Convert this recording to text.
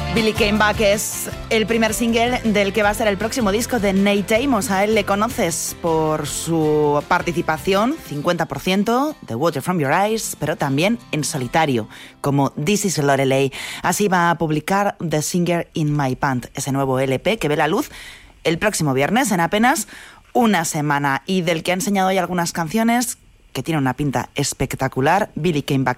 Billy Came Back es el primer single del que va a ser el próximo disco de Nate Amos. A él le conoces por su participación, 50%, de Water From Your Eyes, pero también en solitario, como This Is Lorelei. Así va a publicar The Singer in My Band, ese nuevo LP que ve la luz el próximo viernes, en apenas una semana, y del que ha enseñado ya algunas canciones que tienen una pinta espectacular. Billy Came Back